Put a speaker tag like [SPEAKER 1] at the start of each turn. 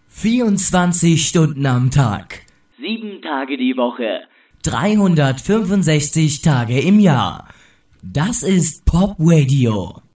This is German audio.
[SPEAKER 1] 24 Stunden am Tag.
[SPEAKER 2] 7 Tage die Woche.
[SPEAKER 1] 365 Tage im Jahr. Das ist Pop Radio.